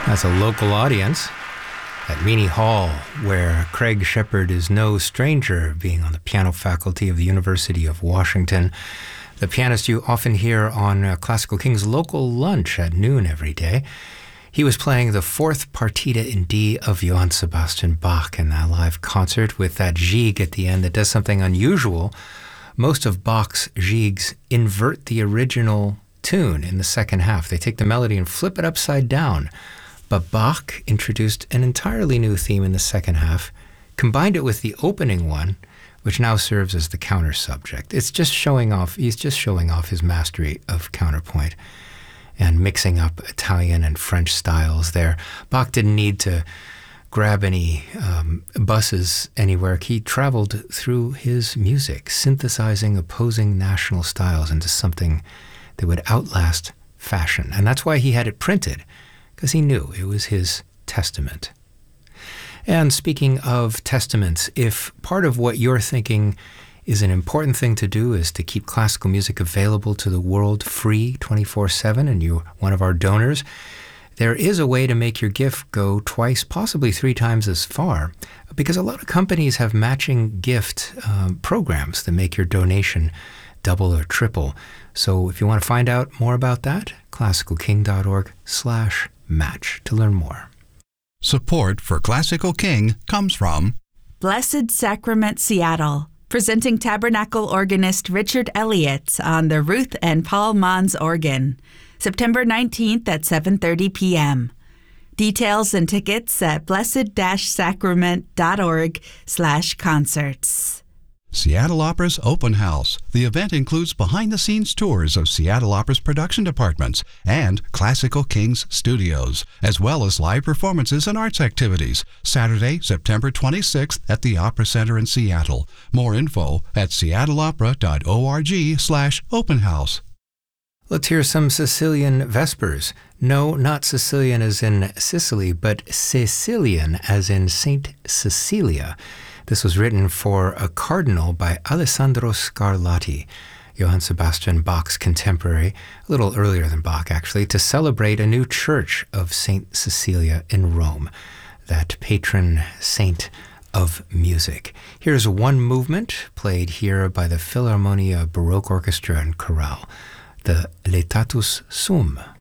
That's a local audience at Meany Hall, where Craig Shepard is no stranger, being on the piano faculty of the University of Washington. The pianist you often hear on Classical King's local lunch at noon every day. He was playing the fourth partita in D of Johann Sebastian Bach in that live concert with that gigue at the end that does something unusual. Most of Bach's gigues invert the original tune in the second half. They take the melody and flip it upside down. But Bach introduced an entirely new theme in the second half, combined it with the opening one, which now serves as the counter subject. It's just showing off, he's just showing off his mastery of counterpoint and mixing up Italian and French styles there. Bach didn't need to grab any buses anywhere. He traveled through his music, synthesizing opposing national styles into something that would outlast fashion. And that's why he had it printed, because he knew it was his testament. And speaking of testaments, if part of what you're thinking is an important thing to do is to keep classical music available to the world free 24/7, and you're one of our donors, there is a way to make your gift go twice, possibly 3 times as far, because a lot of companies have matching gift programs that make your donation double or triple. So if you want to find out more about that, classicalking.org/match to learn more. Support for Classical King comes from Blessed Sacrament Seattle, presenting Tabernacle organist Richard Elliott on the Ruth and Paul Mons organ, September 19th at 7:30 p.m. Details and tickets at blessed-sacrament.org/concerts. Seattle Opera's Open House. The event includes behind-the-scenes tours of Seattle Opera's production departments and Classical King's studios, as well as live performances and arts activities. Saturday, September 26th at the Opera Center in Seattle. More info at seattleopera.org/openhouse. Let's hear some Sicilian Vespers. No, not Sicilian as in Sicily, but Sicilian as in Saint Cecilia. This was written for a cardinal by Alessandro Scarlatti, Johann Sebastian Bach's contemporary, a little earlier than Bach actually, to celebrate a new church of Saint Cecilia in Rome, that patron saint of music. Here's one movement played here by the Philharmonia Baroque Orchestra and Chorale, the Laetatus Sum.